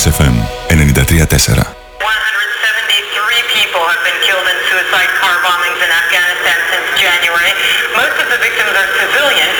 FM 93.4. 173 people have been killed in suicide car bombings in Afghanistan since January. Most of the victims are civilian.